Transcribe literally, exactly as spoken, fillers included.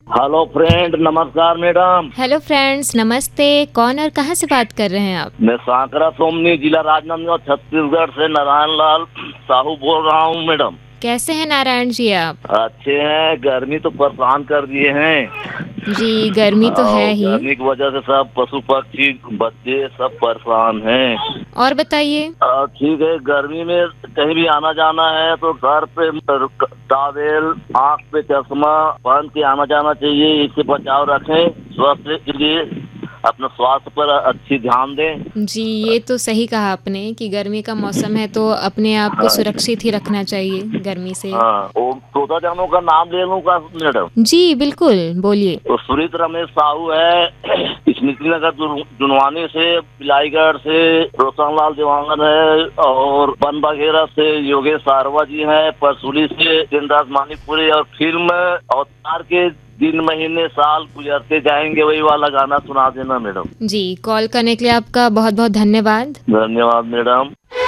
Hello friend, नमस्कार madam. Hello friends, नमस्ते। कौन और कहाँ से बात कर रहे हैं आप? मैं सांकरा सोमनी, जिला राजनांदगांव, छत्तीसगढ़ से नारायण लाल साहू बोल रहा हूँ मैडम। कैसे हैं नारायण जी आप? अच्छे हैं। गर्मी तो परेशान कर दिए हैं। जी, गर्मी तो है और ही। गर्मी की वजह से सब पशु पक्षी बच्चे सब परेशान हैं। और बताइए। और ठीक है, गर्मी में कहीं भी आना जाना है तो घर पे टॉवेल, आँख पे चश्मा पहन के आना जाना चाहिए। इससे बचाव रखें। स्वास्थ्य के लिए अपना स्वास्थ्य पर अच्छी ध्यान दें। जी, ये तो सही कहा आपने कि गर्मी का मौसम है तो अपने आप को हाँ सुरक्षित ही रखना चाहिए गर्मी से। हाँ। वो तोता जानों का नाम ले लूँ का मैडम? जी बिल्कुल, बोलिए। तो सुरीत रमेश साहू है, स्मृति नगर जुनवानी से, पिलाईगढ़ से रोशन लाल देवांगन है, और बन बघेरा से योगेश सारवा जी हैं, परसुली से दिनदास मानिकपुरी। और फिल्म अवतार के दिन महीने साल गुजरते जाएंगे वही वाला गाना सुना देना मैडम। जी, कॉल करने के लिए आपका बहुत बहुत धन्यवाद। धन्यवाद मैडम।